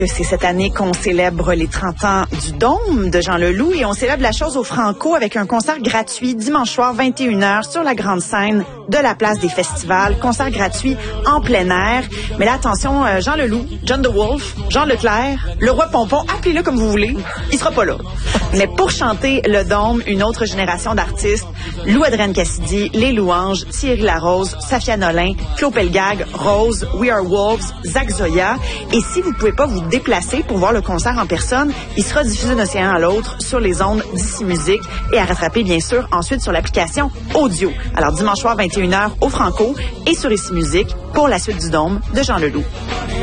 C'est cette année qu'on célèbre les 30 ans du Dôme de Jean Leloup et on célèbre la chose au Franco avec un concert gratuit dimanche soir 21h sur la grande scène de la place des festivals. Concert gratuit en plein air. Mais là, attention, Jean Leloup, John the Wolf, Jean Leclerc, le roi Pompon, appelez-le comme vous voulez, il sera pas là. Mais pour chanter le Dôme, une autre génération d'artistes, Lou-Adrienne Cassidy, Les Louanges, Thierry Larose, Safia Nolin, Claude Pelgag, Rose, We Are Wolves, Zach Zoya. Et si vous pouvez pas vous déplacer pour voir le concert en personne, il sera diffusé d'un océan à l'autre sur les ondes d'Ici Musique et à rattraper bien sûr ensuite sur l'application audio. Alors dimanche soir 21h au Franco et sur Ici Musique pour la suite du Dôme de Jean Leloup.